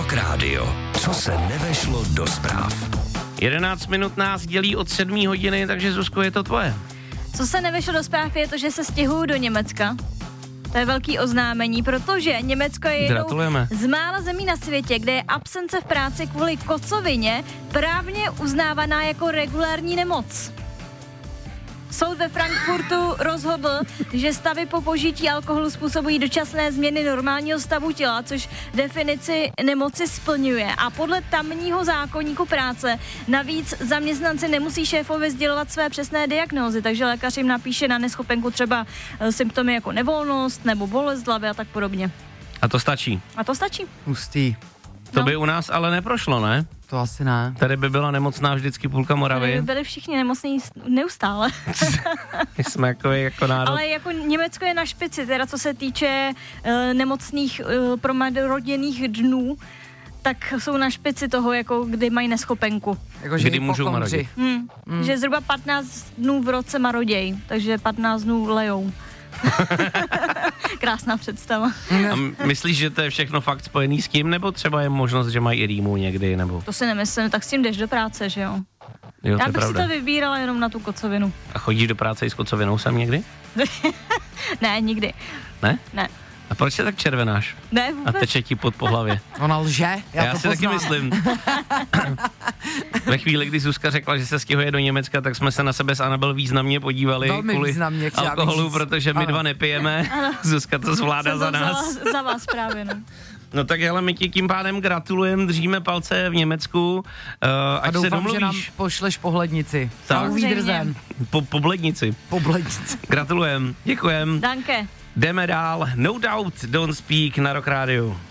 Rock Radio. Co se nevešlo do zpráv. 11 minut nás dělí od 7 hodiny, takže Zuzko, je to tvoje. Co se nevešlo do zpráv je to, že se stěhují do Německa. To je velký oznámení, protože Německo je jednou z mála zemí na světě, kde je absence v práci kvůli kocovině právně uznávaná jako regulární nemoc. Soud ve Frankfurtu rozhodl, že stavy po požití alkoholu způsobují dočasné změny normálního stavu těla, což definici nemoci splňuje. A podle tamního zákoníku práce navíc zaměstnanci nemusí šéfovi sdělovat své přesné diagnózy, takže lékař jim napíše na neschopenku třeba symptomy jako nevolnost nebo bolest hlavy a tak podobně. A to stačí? A to stačí. Hustý. To by u nás ale neprošlo, ne? To asi ne. Tady by byla nemocná vždycky půlka Moravy. Tady by byli všichni nemocní neustále. Jsme jako národ. Ale jako Německo je na špici, teda co se týče nemocných promaroděných dnů, tak jsou na špici toho, jako kdy mají neschopenku. Jako, kdy můžou marodit. Že zhruba 15 dnů v roce maroděj, takže 15 dnů lejou. Krásná představa. A myslíš, že to je všechno fakt spojený s tím, nebo třeba je možnost, že mají i rýmu někdy, nebo? To si nemyslím, tak s tím jdeš do práce, že jo? Jo, já bych si to vybírala jenom na tu kocovinu. A chodíš do práce i s kocovinou sem někdy? Ne, nikdy. Ne? Ne. A proč se tak červenáš? Ne, vůbec. A teče ti pod po hlavě? Ona lže, já to si taky myslím. Ve chvíli, kdy Zuzka řekla, že se stěhuje do Německa, tak jsme se na sebe s Anabel významně podívali. Velmi kvůli významně, alkoholu, protože my dva nepijeme. Ano. Zuzka to zvládá za nás. Za vás právě, no. No tak hele, my ti tím pádem gratulujeme, držíme palce v Německu, ať doufám, se domluvíš. že nám pošleš pohlednici. Tak. Po blednici. Po blednici. Gratulujem, děkujem. Danke. Jdeme dál, No Doubt, Don't Speak na Rock Radio.